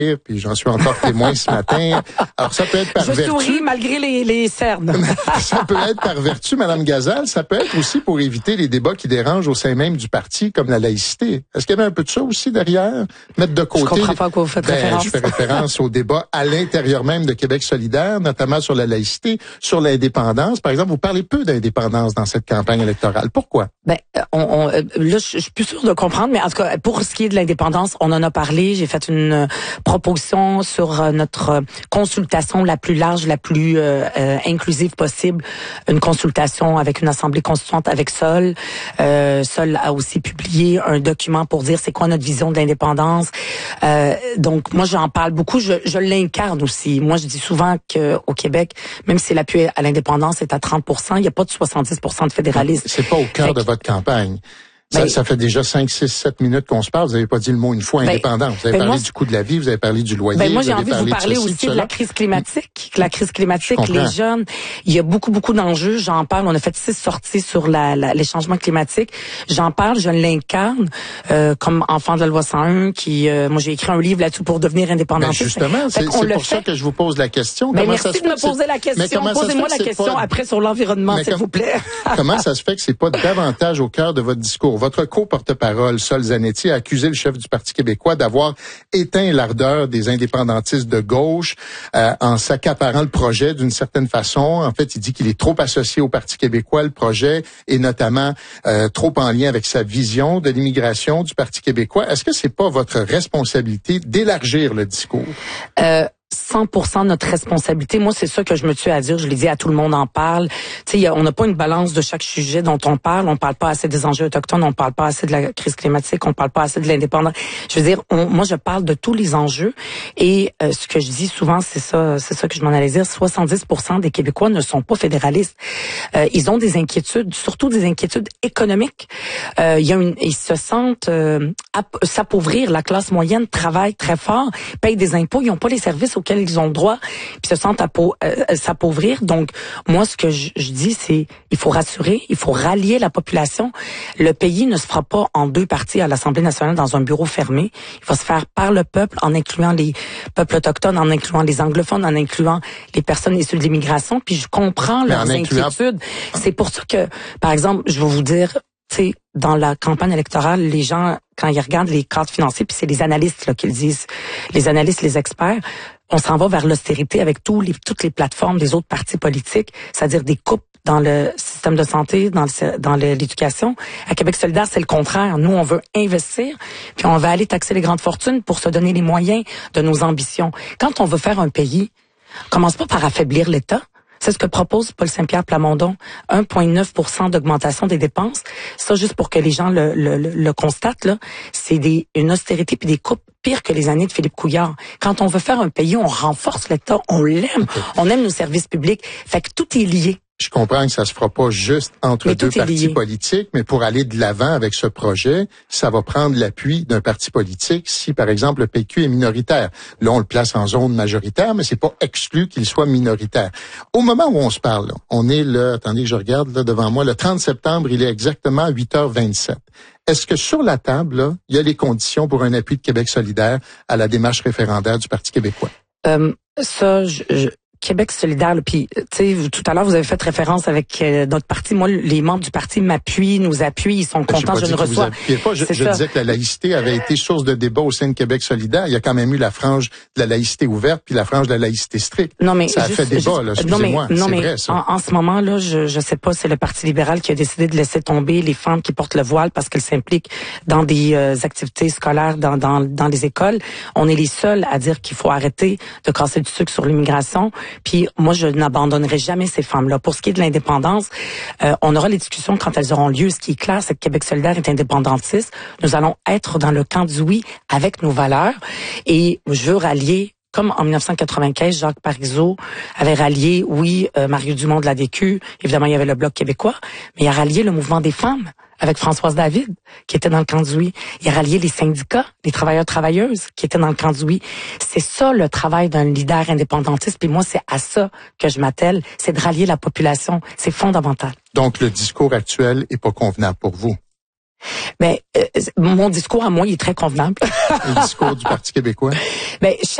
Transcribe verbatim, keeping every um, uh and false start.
puis j'en suis encore témoin ce matin. Alors, ça peut être par Je vertu. souris malgré les, les cernes. Ça peut être par vertu, Madame Gazal. Ça peut être aussi pour éviter les débats qui dérangent au sein même du parti, comme la laïcité. Est-ce qu'il y avait un peu de ça aussi derrière? Mettre de côté... Je comprends pas à quoi vous faites ben, référence. Je fais référence au débat à l'intérieur même de Québec solidaire, notamment sur la laïcité, sur l'indépendance. Par exemple, vous parlez peu d'indépendance dans cette campagne électorale. Pourquoi? Ben, on, on, là, je suis plus sûre de comprendre, mais en tout cas, pour ce qui est de l'indépendance, on en a parlé. J'ai fait une proposition sur notre consultation la plus large, la plus euh, euh, inclusive possible. Une consultation avec une assemblée constituante avec Sol. Euh, Sol a aussi publié un document pour dire c'est quoi notre vision de l'indépendance. Euh, donc, moi, j'en parle beaucoup. Je, je l'incarne aussi. Moi, je dis souvent qu'au Québec, même si l'appui à l'indépendance est à trente pour cent, il n'y a pas de soixante-dix pour cent de fédéralisme. C'est pas au cœur fait de votre campagne. Ça, ben, ça fait déjà cinq, six, sept minutes qu'on se parle. Vous n'avez pas dit le mot une fois, ben, indépendant. Vous avez ben parlé moi, du coût de la vie, vous avez parlé du loyer. Ben moi, j'ai vous envie de vous parler de ceci, aussi de, de la crise climatique. La crise climatique, les jeunes, il y a beaucoup, beaucoup d'enjeux. J'en parle. On a fait six sorties sur la, la, les changements climatiques. J'en parle, je l'incarne euh, comme enfant de la loi cent un. Qui, euh, moi, j'ai écrit un livre là-dessus pour devenir indépendantiste. Ben justement, c'est pour fait. ça que je vous pose la question. Ben merci ça de me poser la question. Posez-moi la question pas... après sur l'environnement, s'il vous plaît. Comment ça se fait que c'est pas davantage au cœur de votre discours? Votre co-porte parole, Sol Zanetti, a accusé le chef du Parti québécois d'avoir éteint l'ardeur des indépendantistes de gauche euh, en s'accaparant le projet d'une certaine façon. En fait, il dit qu'il est trop associé au Parti québécois, le projet, et notamment euh, trop en lien avec sa vision de l'immigration du Parti québécois. Est-ce que c'est pas votre responsabilité d'élargir le discours? Euh... cent pour cent notre responsabilité. Moi, c'est ça que je me tue à dire. Je l'ai dit à tout le monde en parle. Tu sais, on n'a pas une balance de chaque sujet dont on parle. On parle pas assez des enjeux autochtones. On parle pas assez de la crise climatique. On parle pas assez de l'indépendance. Je veux dire, on, moi, je parle de tous les enjeux. Et euh, ce que je dis souvent, c'est ça, c'est ça que je m'en allais dire. soixante-dix pour cent des Québécois ne sont pas fédéralistes. Euh, ils ont des inquiétudes, surtout des inquiétudes économiques. Euh, il y a une, ils se sentent euh, s'appauvrir. La classe moyenne travaille très fort, paye des impôts. Ils n'ont pas les services auxquels ils ont le droit, puis se sentent euh, s'appauvrir. Donc, moi, ce que je, je dis, c'est il faut rassurer, il faut rallier la population. Le pays ne se fera pas en deux parties à l'Assemblée nationale dans un bureau fermé. Il va se faire par le peuple, en incluant les peuples autochtones, en incluant les anglophones, en incluant les personnes issues de l'immigration. Puis je comprends leurs incluant... inquiétudes. C'est pour ça que, par exemple, je vais vous dire, tu sais, dans la campagne électorale, les gens, quand ils regardent les cadres financiers, puis c'est les analystes là, qui le disent, les analystes, les experts, on s'en va vers l'austérité avec tous les, toutes les plateformes des autres partis politiques, c'est-à-dire des coupes dans le système de santé, dans le, dans l'éducation. À Québec solidaire, c'est le contraire. Nous, on veut investir, puis on va aller taxer les grandes fortunes pour se donner les moyens de nos ambitions. Quand on veut faire un pays, on commence pas par affaiblir l'État. C'est ce que propose Paul Saint-Pierre Plamondon, un virgule neuf pour cent d'augmentation des dépenses. Ça, juste pour que les gens le, le, le constatent, là, c'est des, une austérité puis des coupes pires que les années de Philippe Couillard. Quand on veut faire un pays, on renforce l'État, on l'aime, on aime nos services publics. Fait que tout est lié. Je comprends que ça se fera pas juste entre mais deux partis politiques, mais pour aller de l'avant avec ce projet, ça va prendre l'appui d'un parti politique si, par exemple, le P Q est minoritaire. Là, on le place en zone majoritaire, mais c'est pas exclu qu'il soit minoritaire. Au moment où on se parle, là, on est le, attendez, je regarde là devant moi, le trente septembre, il est exactement huit heures vingt-sept. Est-ce que sur la table, là, il y a les conditions pour un appui de Québec solidaire à la démarche référendaire du Parti québécois? Euh, ça, je... je... Québec solidaire, puis tu sais, tout à l'heure vous avez fait référence avec euh, notre parti. Moi, les membres du parti m'appuient, nous appuient, ils sont contents. Je ne reçois. Pas, je je disais que la laïcité avait été source de débat au sein de Québec solidaire. Il y a quand même eu la frange de la laïcité ouverte puis la frange de la laïcité stricte. Non mais ça a juste, fait débat là. Excusez-moi, non mais, non, c'est mais vrai ça. En, en ce moment là, je je sais pas, c'est le Parti libéral qui a décidé de laisser tomber les femmes qui portent le voile parce qu'elles s'impliquent dans des euh, activités scolaires dans dans dans les écoles. On est les seuls à dire qu'il faut arrêter de casser du sucre sur l'immigration. Puis moi je n'abandonnerai jamais ces femmes-là. Pour ce qui est de l'indépendance, euh, on aura les discussions quand elles auront lieu. Ce qui est clair, c'est que Québec solidaire est indépendantiste. Nous allons être dans le camp du oui avec nos valeurs. Et je veux rallier, comme en dix-neuf cent quatre-vingt-quinze, Jacques Parizeau avait rallié, oui, euh, Mario Dumont de la D Q. Évidemment, il y avait le Bloc québécois, mais il a rallié le mouvement des femmes avec Françoise David, qui était dans le camp du oui. Il a rallié les syndicats, les travailleurs-travailleuses, qui étaient dans le camp du oui. C'est ça, le travail d'un leader indépendantiste. Puis moi, c'est à ça que je m'attelle. C'est de rallier la population. C'est fondamental. Donc, le discours actuel est pas convenable pour vous? Mais euh, mon discours à moi, il est très convenable. Le discours du Parti québécois? Ben,